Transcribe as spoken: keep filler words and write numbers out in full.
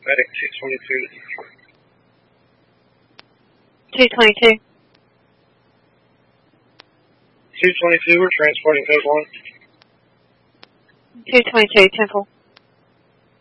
Medic two twenty-two to Detroit. two twenty-two. two twenty-two, we're transporting code one. two twenty-two, Temple.